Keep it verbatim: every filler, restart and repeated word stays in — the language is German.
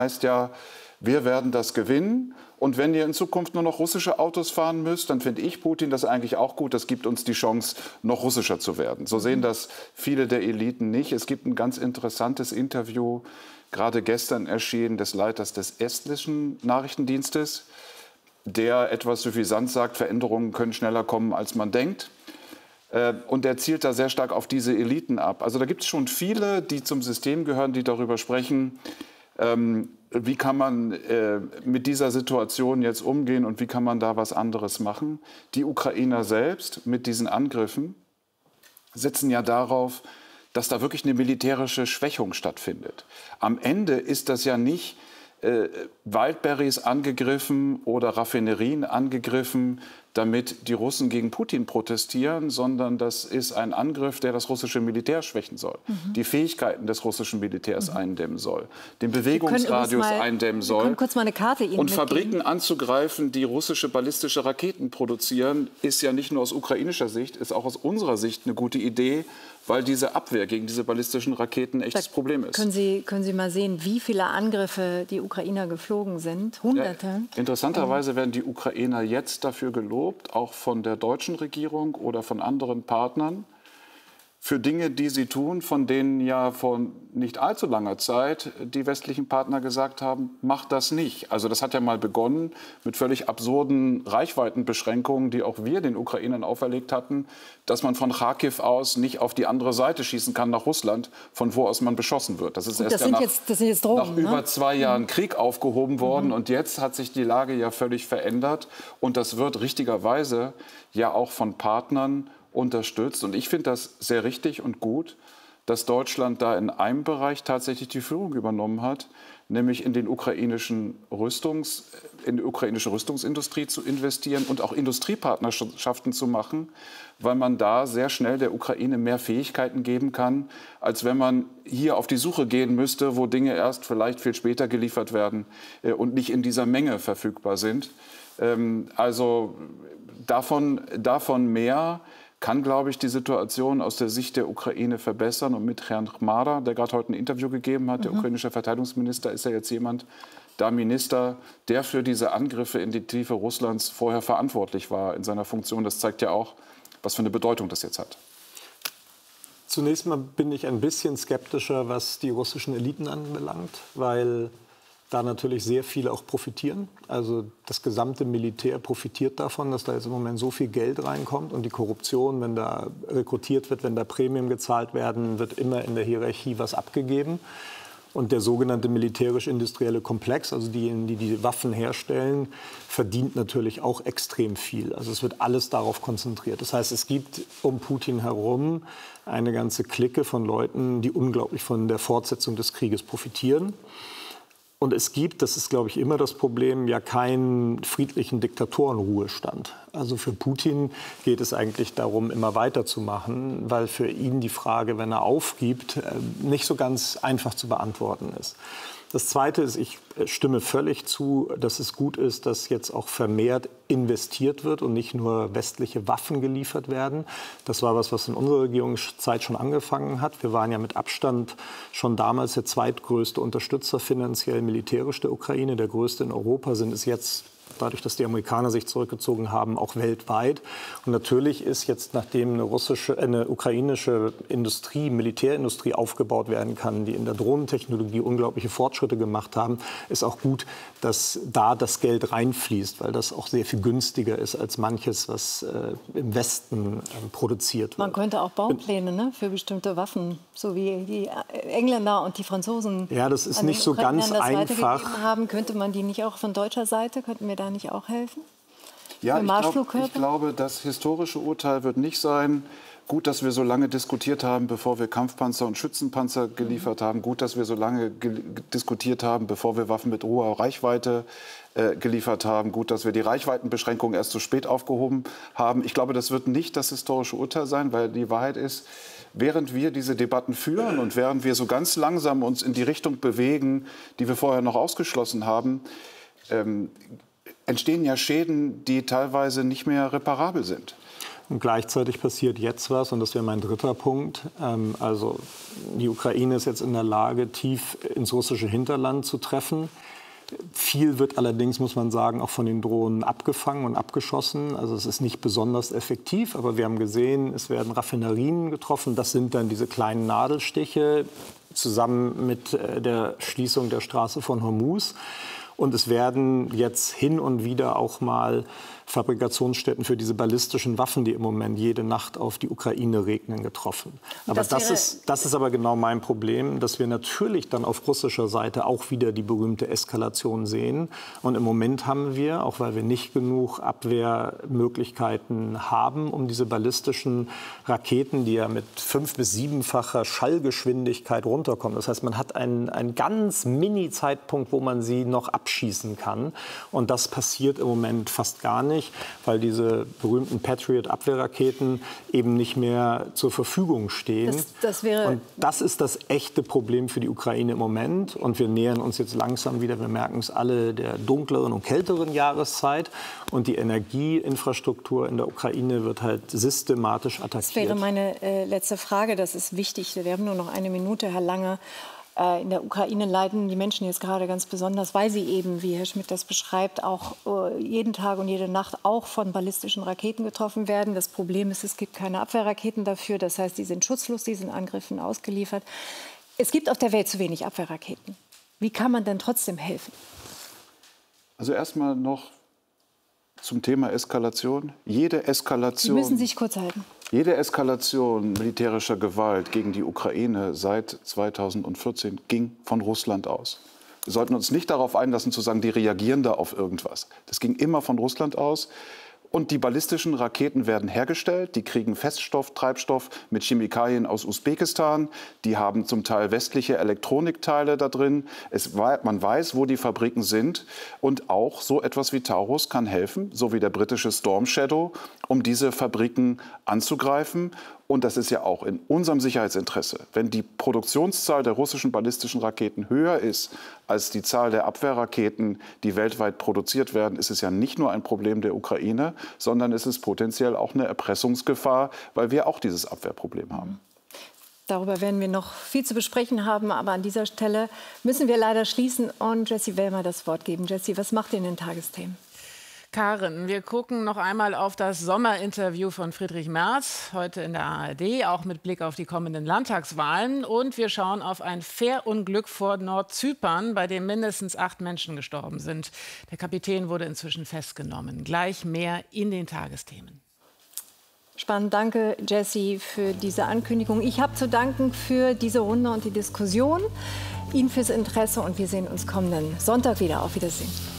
heißt ja, wir werden das gewinnen. Und wenn ihr in Zukunft nur noch russische Autos fahren müsst, dann finde ich Putin das eigentlich auch gut. Das gibt uns die Chance, noch russischer zu werden. So sehen das viele der Eliten nicht. Es gibt ein ganz interessantes Interview, gerade gestern erschienen, des Leiters des estnischen Nachrichtendienstes, der etwas suffisant sagt, Veränderungen können schneller kommen, als man denkt. Und er zielt da sehr stark auf diese Eliten ab. Also da gibt es schon viele, die zum System gehören, die darüber sprechen, ähm, wie kann man äh, mit dieser Situation jetzt umgehen und wie kann man da was anderes machen. Die Ukrainer selbst mit diesen Angriffen setzen ja darauf, dass da wirklich eine militärische Schwächung stattfindet. Am Ende ist das ja nicht äh, Wildberries angegriffen oder Raffinerien angegriffen, damit die Russen gegen Putin protestieren, sondern das ist ein Angriff, der das russische Militär schwächen soll, mhm. die Fähigkeiten des russischen Militärs mhm. eindämmen soll, den Bewegungsradius mal, eindämmen soll. Wir können kurz mal eine Karte Ihnen und mitgeben. Fabriken anzugreifen, die russische ballistische Raketen produzieren, ist ja nicht nur aus ukrainischer Sicht, ist auch aus unserer Sicht eine gute Idee, weil diese Abwehr gegen diese ballistischen Raketen ein echtes da Problem ist. Können Sie, können Sie mal sehen, wie viele Angriffe die Ukrainer geflogen sind? Hunderte. Ja, interessanterweise werden die Ukrainer jetzt dafür gelobt, auch von der deutschen Regierung oder von anderen Partnern, für Dinge, die sie tun, von denen ja vor nicht allzu langer Zeit die westlichen Partner gesagt haben, macht das nicht. Also das hat ja mal begonnen mit völlig absurden Reichweitenbeschränkungen, die auch wir den Ukrainern auferlegt hatten, dass man von Kharkiv aus nicht auf die andere Seite schießen kann, nach Russland, von wo aus man beschossen wird. Das ist Gut, erst das ja sind nach, jetzt, das sind jetzt Drogen, nach über ne? zwei Jahren Krieg aufgehoben worden. Mhm. Und jetzt hat sich die Lage ja völlig verändert. Und das wird richtigerweise ja auch von Partnern unterstützt. Und ich finde das sehr richtig und gut, dass Deutschland da in einem Bereich tatsächlich die Führung übernommen hat, nämlich in den ukrainischen Rüstungs, in die ukrainische Rüstungsindustrie zu investieren und auch Industriepartnerschaften zu machen, weil man da sehr schnell der Ukraine mehr Fähigkeiten geben kann, als wenn man hier auf die Suche gehen müsste, wo Dinge erst vielleicht viel später geliefert werden äh, und nicht in dieser Menge verfügbar sind. Ähm, also davon, davon mehr kann, glaube ich, die Situation aus der Sicht der Ukraine verbessern. Und mit Herrn Chmara, der gerade heute ein Interview gegeben hat, mhm. der ukrainische Verteidigungsminister, ist ja jetzt jemand, da Minister, der für diese Angriffe in die Tiefe Russlands vorher verantwortlich war in seiner Funktion. Das zeigt ja auch, was für eine Bedeutung das jetzt hat. Zunächst mal bin ich ein bisschen skeptischer, was die russischen Eliten anbelangt, weil da natürlich sehr viele auch profitieren. Also das gesamte Militär profitiert davon, dass da jetzt im Moment so viel Geld reinkommt. Und die Korruption, wenn da rekrutiert wird, wenn da Prämien gezahlt werden, wird immer in der Hierarchie was abgegeben. Und der sogenannte militärisch-industrielle Komplex, also diejenigen, die die Waffen herstellen, verdient natürlich auch extrem viel. Also es wird alles darauf konzentriert. Das heißt, es gibt um Putin herum eine ganze Clique von Leuten, die unglaublich von der Fortsetzung des Krieges profitieren. Und es gibt, das ist, glaube ich, immer das Problem, ja keinen friedlichen Diktatorenruhestand. Also für Putin geht es eigentlich darum, immer weiterzumachen, weil für ihn die Frage, wenn er aufgibt, nicht so ganz einfach zu beantworten ist. Das Zweite ist, ich stimme völlig zu, dass es gut ist, dass jetzt auch vermehrt investiert wird und nicht nur westliche Waffen geliefert werden. Das war was, was in unserer Regierungszeit schon angefangen hat. Wir waren ja mit Abstand schon damals der zweitgrößte Unterstützer finanziell militärisch der Ukraine. Der größte in Europa sind es jetzt, dadurch, dass die Amerikaner sich zurückgezogen haben, auch weltweit. Und natürlich ist jetzt, nachdem eine russische, eine ukrainische Industrie, Militärindustrie aufgebaut werden kann, die in der Drohnentechnologie unglaubliche Fortschritte gemacht haben, ist auch gut, dass da das Geld reinfließt, weil das auch sehr viel günstiger ist als manches, was äh, im Westen äh, produziert wird. Man könnte auch Baupläne ne, für bestimmte Waffen, so wie die Engländer und die Franzosen ja, das ist nicht so ganz einfach. Haben, könnte man die nicht auch von deutscher Seite, könnten wir da nicht auch helfen? Ja, ich, glaub, ich glaube, das historische Urteil wird nicht sein, gut, dass wir so lange diskutiert haben, bevor wir Kampfpanzer und Schützenpanzer geliefert mhm. haben. Gut, dass wir so lange diskutiert haben, bevor wir Waffen mit hoher Reichweite äh, geliefert haben. Gut, dass wir die Reichweitenbeschränkungen erst zu spät aufgehoben haben. Ich glaube, das wird nicht das historische Urteil sein, weil die Wahrheit ist, während wir diese Debatten führen und während wir so ganz langsam uns in die Richtung bewegen, die wir vorher noch ausgeschlossen haben, ähm, entstehen ja Schäden, die teilweise nicht mehr reparabel sind. Und gleichzeitig passiert jetzt was, und das wäre mein dritter Punkt. Ähm, also die Ukraine ist jetzt in der Lage, tief ins russische Hinterland zu treffen. Viel wird allerdings, muss man sagen, auch von den Drohnen abgefangen und abgeschossen. Also es ist nicht besonders effektiv, aber wir haben gesehen, es werden Raffinerien getroffen. Das sind dann diese kleinen Nadelstiche zusammen mit der Schließung der Straße von Hormuz. Und es werden jetzt hin und wieder auch mal Fabrikationsstätten für diese ballistischen Waffen, die im Moment jede Nacht auf die Ukraine regnen, getroffen. Aber das, das, ist, das ist aber genau mein Problem, dass wir natürlich dann auf russischer Seite auch wieder die berühmte Eskalation sehen. Und im Moment haben wir, auch weil wir nicht genug Abwehrmöglichkeiten haben, um diese ballistischen Raketen, die ja mit fünf- bis siebenfacher Schallgeschwindigkeit runterkommen. Das heißt, man hat einen, einen ganz Mini-Zeitpunkt, wo man sie noch abschießen kann. Und das passiert im Moment fast gar nicht, weil diese berühmten Patriot-Abwehrraketen eben nicht mehr zur Verfügung stehen. Das, das wäre und das ist das echte Problem für die Ukraine im Moment. Und wir nähern uns jetzt langsam wieder, wir merken es alle, der dunkleren und kälteren Jahreszeit. Und die Energieinfrastruktur in der Ukraine wird halt systematisch attackiert. Das wäre meine äh, letzte Frage. Das ist wichtig. Wir haben nur noch eine Minute, Herr Lange. In der Ukraine leiden die Menschen jetzt gerade ganz besonders, weil sie eben, wie Herr Schmidt das beschreibt, auch jeden Tag und jede Nacht auch von ballistischen Raketen getroffen werden. Das Problem ist, es gibt keine Abwehrraketen dafür. Das heißt, die sind schutzlos diesen Angriffen ausgeliefert. Es gibt auf der Welt zu wenig Abwehrraketen. Wie kann man denn trotzdem helfen? Also erstmal noch zum Thema Eskalation. Jede Eskalation... Sie müssen sich kurz halten. Jede Eskalation militärischer Gewalt gegen die Ukraine seit zweitausendvierzehn ging von Russland aus. Wir sollten uns nicht darauf einlassen, zu sagen, die reagieren da auf irgendwas. Das ging immer von Russland aus. Und die ballistischen Raketen werden hergestellt. Die kriegen Feststoff, Treibstoff mit Chemikalien aus Usbekistan. Die haben zum Teil westliche Elektronikteile da drin. Es, man weiß, wo die Fabriken sind. Und auch so etwas wie Taurus kann helfen, so wie der britische Storm Shadow, um diese Fabriken anzugreifen. Und das ist ja auch in unserem Sicherheitsinteresse. Wenn die Produktionszahl der russischen ballistischen Raketen höher ist als die Zahl der Abwehrraketen, die weltweit produziert werden, ist es ja nicht nur ein Problem der Ukraine, sondern es ist potenziell auch eine Erpressungsgefahr, weil wir auch dieses Abwehrproblem haben. Darüber werden wir noch viel zu besprechen haben, aber an dieser Stelle müssen wir leider schließen und Jessie Wellmer das Wort geben. Jessie, was macht ihr in den Tagesthemen? Karin, wir gucken noch einmal auf das Sommerinterview von Friedrich Merz, heute in der A R D, auch mit Blick auf die kommenden Landtagswahlen. Und wir schauen auf ein Fährunglück vor Nordzypern, bei dem mindestens acht Menschen gestorben sind. Der Kapitän wurde inzwischen festgenommen. Gleich mehr in den Tagesthemen. Spannend, danke Jessie für diese Ankündigung. Ich habe zu danken für diese Runde und die Diskussion. Ihnen fürs Interesse und wir sehen uns kommenden Sonntag wieder. Auf Wiedersehen.